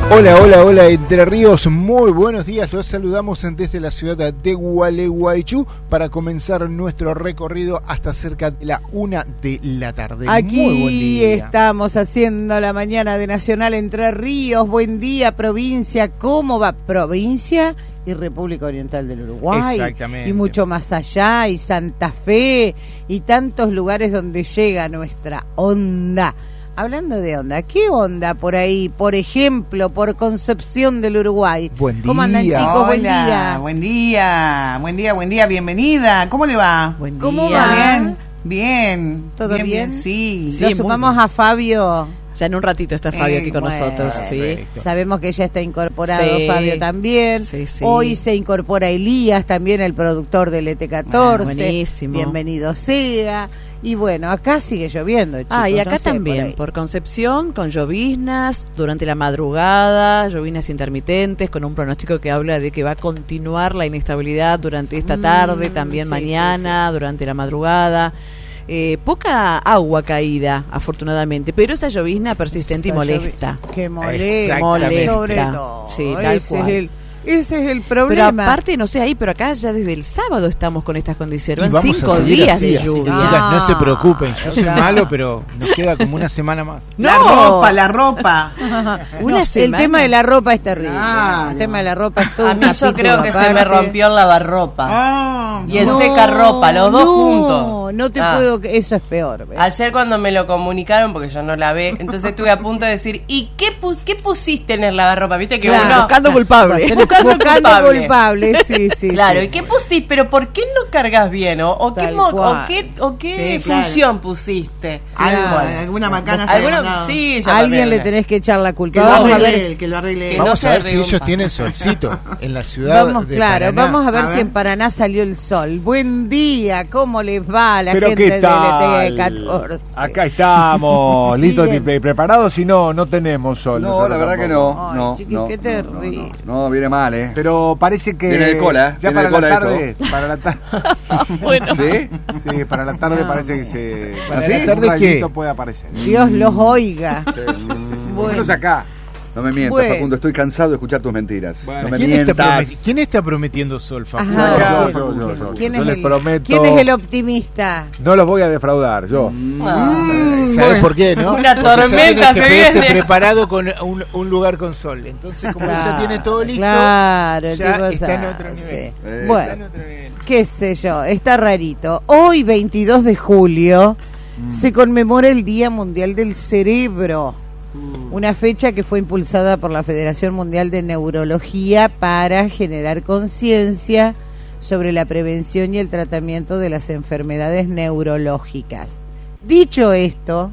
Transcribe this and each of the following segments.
Hola Entre Ríos, muy buenos días, los saludamos desde la ciudad de Gualeguaychú para comenzar nuestro recorrido hasta cerca de la 1 de la tarde. Aquí muy buen día. Estamos haciendo la mañana de Nacional Entre Ríos. Buen día, provincia. ¿Cómo va? Provincia y República Oriental del Uruguay. Exactamente. Y mucho más allá, y Santa Fe, y tantos lugares donde llega nuestra onda. Hablando de onda, ¿qué onda por ahí? Por ejemplo, por Concepción del Uruguay. Buen día. ¿Cómo andan, chicos? Hola, Buen día. buen día, bienvenida. ¿Cómo le va? Buen ¿Cómo día. va? Bien. ¿Todo bien? Sí. Lo sumamos a Fabio. Ya en un ratito está Fabio aquí con nosotros, ¿sí? Perfecto. Sabemos que ya está incorporado Fabio también. Sí. Hoy se incorpora Elías, también el productor del ET14. Buenísimo. Bienvenido sea. Y bueno, acá sigue lloviendo, chicos. Y acá no sé, también, por Concepción, con lloviznas durante la madrugada, lloviznas intermitentes, con un pronóstico que habla de que va a continuar la inestabilidad durante esta tarde, también mañana, durante la madrugada. Poca agua caída, afortunadamente, pero esa llovizna persistente y molesta. Que molesta, sobre todo. Sí, tal cual. Ese es el problema. Pero aparte, no sé ahí, pero acá ya desde el sábado estamos con estas condiciones. Van 5 a días así, de lluvia. Chicas, no se preocupen, yo soy malo, pero nos queda como una semana más. La ropa. Una semana. El tema de la ropa es terrible. El tema de la ropa es todo. A mí yo creo que se me rompió el lavarropa. Y el secarropa, los dos juntos. No te puedo, eso es peor. ¿Ves? Ayer cuando me lo comunicaron, porque yo no lavé, entonces estuve a punto de decir, ¿y qué pusiste en el lavarropa? ¿Viste que claro, uno buscando culpable? Buscando culpable, sí. Claro, ¿y qué pusiste? ¿Pero por qué no cargas bien? ¿O qué función pusiste? Alguna macana sí, a alguien le tenés que echar la culpa. Que lo arregle. Vamos a ver si ellos tienen solcito en la ciudad de Paraná. Vamos a ver si en Paraná salió el sol. Buen día, ¿cómo les va a la Pero gente ¿qué del tal? ET14? Acá estamos, listos y preparados, y no tenemos sol. No, la verdad que no. Ay, chiquis, qué terrible. No, viene mal, Pero parece que viene de cola, ya viene para de la cola tarde, para la tarde. Bueno. Sí, para la tarde parece que se ¿Para ¿sí? la tarde un rayito qué? puede aparecer. Dios los oiga. Sí. Bueno. Menos acá. No me mientas, Bueno. Facundo, estoy cansado de escuchar tus mentiras. Bueno, no me ¿Quién mientas. está prometiendo sol, Facundo? Ajá. Yo. ¿Quién Yo es les prometo. ¿Quién es el optimista? No los voy a defraudar, yo. ¿Sabes por qué, no? Una Porque tormenta ya tiene se GPS viene. preparado con un lugar con sol. Entonces, como ya tiene todo listo, Claro, ya tipo, está en sabe, otro nivel. sí. Está en Bueno, otro nivel. qué sé yo, está rarito. Hoy, 22 de julio, se conmemora el Día Mundial del Cerebro. Una fecha que fue impulsada por la Federación Mundial de Neurología para generar conciencia sobre la prevención y el tratamiento de las enfermedades neurológicas. Dicho esto,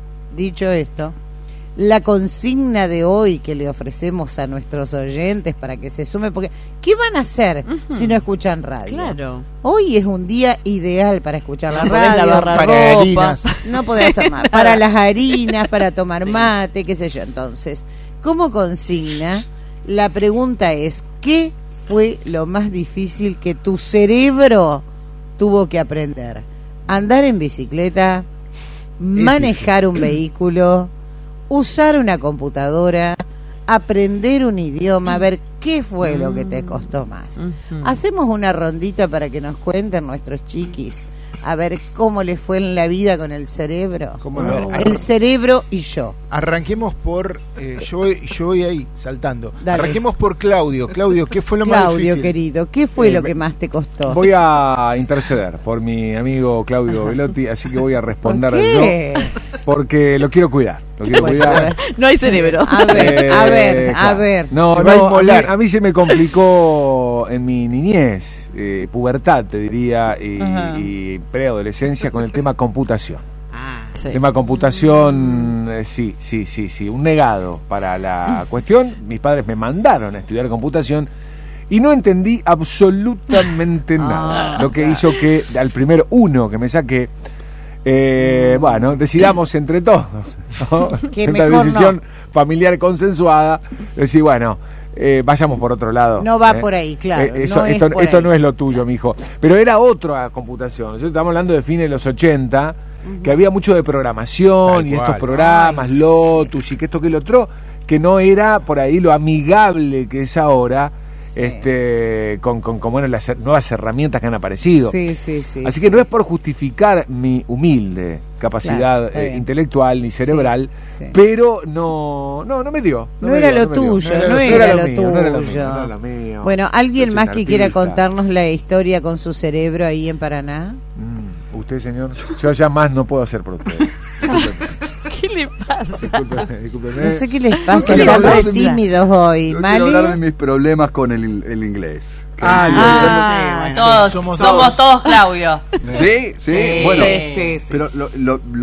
la consigna de hoy que le ofrecemos a nuestros oyentes para que se sumen, porque ¿qué van a hacer si no escuchan radio? Claro. Hoy es un día ideal para escuchar la No podés radio, lavar la para ropa. harinas. no podés hacer más, para las harinas, para tomar mate, qué sé yo. Entonces, como consigna, la pregunta es, ¿qué fue lo más difícil que tu cerebro tuvo que aprender? ¿Andar en bicicleta? ¿Manejar un vehículo? ¿Usar una computadora? ¿Aprender un idioma? A ver, ¿qué fue lo que te costó más? Hacemos una rondita para que nos cuenten nuestros chiquis, a ver cómo les fue en la vida con el cerebro. ¿Cómo no? El cerebro y yo. Arranquemos por... yo voy ahí, saltando. Dale. Arranquemos por Claudio. Claudio, ¿qué fue lo más Claudio, difícil? querido, ¿qué fue lo que más te costó? Voy a interceder por mi amigo Claudio Velotti, así que voy a responder ¿Por qué? yo, porque lo quiero cuidar. Bueno, a ver. No hay cerebro. A ver. Claro. No, Se va a no, inmolar. a mí se me complicó en mi niñez, pubertad te diría, y preadolescencia con el tema computación. Sí. Tema computación, sí, un negado para la cuestión. Mis padres me mandaron a estudiar computación y no entendí absolutamente nada. Lo que hizo que al primer uno que me saqué, bueno, decidamos entre todos, ¿no? Que Una mejor decisión familiar consensuada, decir, bueno, vayamos por otro lado. No va por ahí, claro. Esto no es lo tuyo, mijo. Pero era otra computación. Nosotros estamos hablando de fines de los 80 que había mucho de programación Tal y estos cual. programas, Ay, Lotus y que esto que lo otro, que no era por ahí lo amigable que es ahora, Sí. con bueno, las nuevas herramientas que han aparecido. Sí. Así que no es por justificar mi humilde capacidad Claro, está bien. intelectual ni cerebral, sí. pero no me dio. No me era dio, lo me dio. tuyo, No no era era lo lo mío, no era lo mío, tuyo. no era lo mío. Bueno, ¿alguien Yo más soy que un quiera artista. contarnos la historia con su cerebro ahí en Paraná? Usted, señor, yo ya más no puedo hacer por usted. ¿Qué le pasa? Discúlpeme. No sé qué les pasa, quiero están hablar re de mi- tímidos hoy. Yo quiero hablar de ¿Male? mis problemas con el inglés. Todos, Somos somos todos Claudio. ¿Sí? Sí. Bueno, Sí, sí. pero